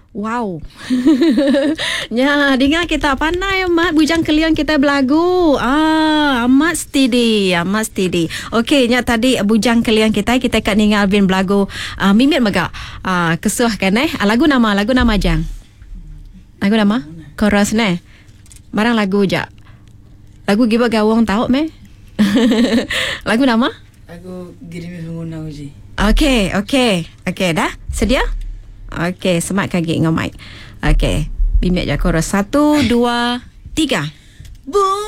Wow. Ya, dengar kita pandai amat bujang kalian kita berlagu. Amat steady. Okey, nya tadi bujang kalian kita kat ningal Alvin berlagu. Mimit megak. Kesuh kan lagu nama jang. Lagu nama? Chorus ne. Barang lagu je. Lagu giba gawang tahu meh. Lagu nama? Lagu Girimi Pengguna Uji. Okey, dah? Sedia? Okey, semak kaki dengan mic. Okey, bimbit je chorus 1, 2, 3.